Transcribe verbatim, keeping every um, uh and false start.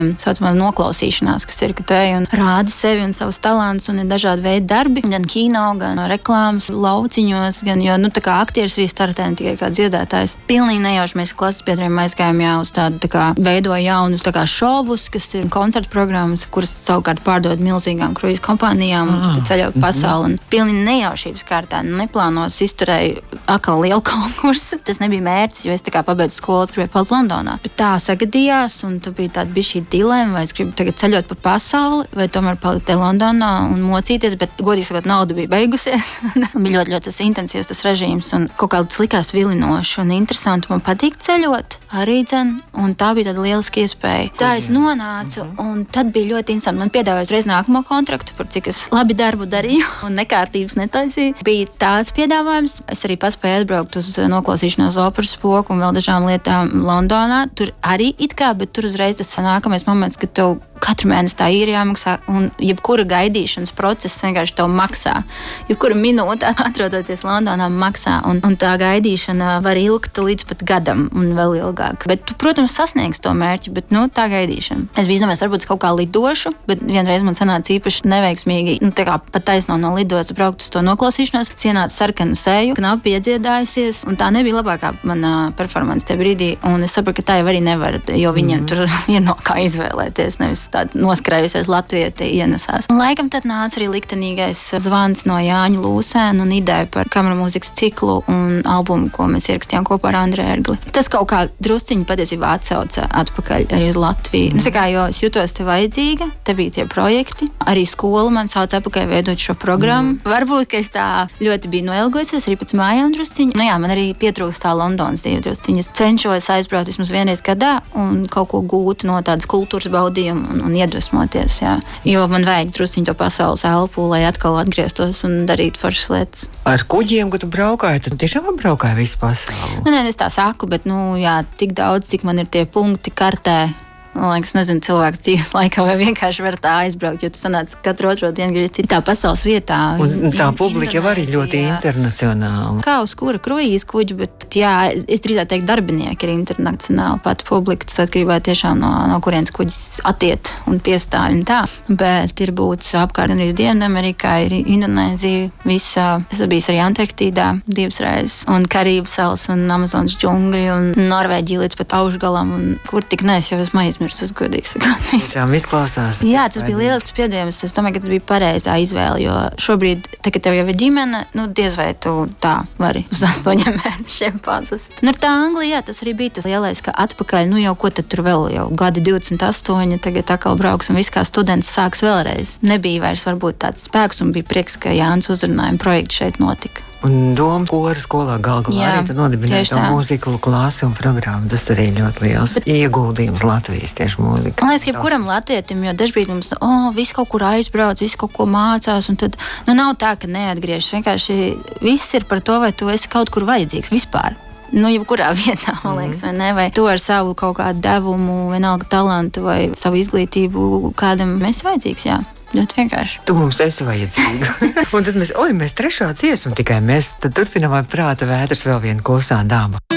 saucamā noklausīšanās, kas ir, ka tu ej un rādi sevi un savus talantus, un ir dažādi veidi darbi, gan kino, gan reklāmas lauciņos, gan, jo, nu, tā kā aktieris arī startē ne tikai kā dziedātājs. Pilnīgi nejauši mēs klases biedriem aizgājām jau uz tādu, tā kā, veidoja jaunus, tā kā šovus, kas ir koncertu programmas, kuras savukārt pārdod milzīgām kruīzu kompānijām un ah, ceļo pa pasauli. Un pilnīgi nejaušības kārtā neplānos izturēju atkal lielu konkursu. Tas nebija mērķis, jo es tā kā pabeidzu skolas, gribēju palikt Londonā. Bet tā sagadījās, un tā bija tāda bija šī dilema, vai es gribu tagad ceļot pa pasauli, vai tomēr palikt te Londonā un mocīties, bet godīgi sakot, nauda bija beigusies. Bija ļoti, ļoti tas intensīvs tas režīms, un kaut kā tas likās vilinoši un interesanti. Man patīk ceļot arī dzen, un tā bija tāda lieliska iespēja. Tā es nonācu, un tad bija ļoti interesanti. Man piedāvāja uzreiz nākamo kontraktu, par cik es labi darbu darīju un nekārtības netaisīju. Bija tāds piedāvājums. Es arī paspēju atbraukt uz noklausīšanos operas spoku un vēl dažām lietām Londonā. Tur arī it kā, bet tur uzreiz tas nākamais moments, kad tev katru mēnesi tā ir jāmaksā, un jebkura gaidīšanas process vienkārši tev maksā. Jebkura minūte atrodoties Londonā maksā, un, un tā gaidīšana var ilgt līdz pat gadam un vēl ilgāk. Bet tu, protams, sasniegs to mērķi, bet, nu, tā gaidīšana. Es biju izdomājis, varbūt es kaut kā lidošu, bet vienreiz man sanāca īpaši neveiksmīgi, nu, tā kā pat taisno no lidos braukt uz to noklausīšanos, ienāca sarkanu seju, knapi iedziedājusies, un tā nebija labākā mana performance tajā brīdī, un es saprotu, ka tā jau arī nevar, jo viņiem mm. tur ir no kā izvēlēties, nevis tāda noskrējusies latvieti ienesās. Un laikam tad nāca arī liktenīgais zvans no Jāņa Lūsēna un ideja par kameru mūzikas ciklu un albumu, ko mēs ierakstījām kopā ar Andreju Ergli. Tas kaut kā drusciņi patiesībā atsauca atpakaļ arī uz Latviju. Mm. Nu, kā, jo es jutos te vajadzīga, te bija tie projekti, arī skola man sauca atpakaļ veidot šo programmu. Mm. Varbūt, ka es tā ļoti biju noilgojusies arī pēc mājām drusciņi. Nu jā, man arī pietrūkst tā Londonas dzīve drusciņi. Es cenšos aizbraukt vismaz vienreiz gadā un kaut ko gūt no tādas kultūras baudījuma un, un iedvesmoties, jā. Jo man vajag drusciņu to pasaules elpu, lai atkal atgrieztos un darītu foršas lietas. Ar kuģiem, kad tu braukāji, tad tiešām apbraukāji visu pasauli? Nu, nē, es tā saku, bet, nu, jā, tik daudz, cik man ir tie punkti kartē. Man liekas, nezinu, cilvēks dzīves laikā vai vienkārši var tā aizbraukt, jo tu sanāc katru otro dienu gribas citā pasaules vietā. Uz, tā publika jau arī ļoti internacionāla. Kā uz kura kruīzes kuģi, bet jā, es drīzāk teiktu, darbinieki ir internacionāli. Pat publika, tas atkarībā tiešām no, no kurienes kuģis attiet un piestāv un tā. Bet ir būtis apkārt arī Dienvidamerikā, ir Indonēzija, visa. Es biju arī Antarktīdā divas reizes, un Karību salas un Amazonas džungļi un Norvēģija līdz pat Aušgalam, un kur tik nes jau esmu aizmirsus, godīgi sakot. Tiešām izklausās. Jā, tas bija lielisks piedzīvojums. Es domāju, ka tas bija pareizā izvēle, jo šobrīd, tā, kad tev jau ir ģimene, nu, diez vai tu tā vari uz astoņiem mēnešiem pazust. Nu, tā Anglija, tas arī bija tas lielais, ka atpakaļ, nu jau ko tad tur vēl, jau gadi divdesmit astoņi, tagad atkal brauks un viss kā students sāks vēlreiz. Nebija vairs varbūt tāds spēks un bija prieks, ka Jānis uzrunājuma projekts šeit notika. Un doma kora skolā gal galā arī tu nodibināji to mūziklu klasi un programmu. Tas arī ļoti liels Bet... ieguldījums Latvijas tieši mūzika. Man liekas, jebkuram latvietim, jo dažbrīd mums, o, oh, viss kaut kur aizbrauc, viss kaut ko mācās, un tad, nu, nav tā, ka neatgriežas. Vienkārši viss ir par to, vai tu esi kaut kur vajadzīgs vispār. Nu, jebkurā vietā, man liekas, vai ne? Vai tu ar savu kaut kādu devumu, vienalga talantu vai savu izglītību kādam esi vajadzīgs, jā. Ļoti vienkārši. Tu mums esi vajadzīga. Un tad mēs, oi, mēs trešā dziesmu tikai mēs, tad turpinām ar prāta vētras vēl vienu klusā dāmu.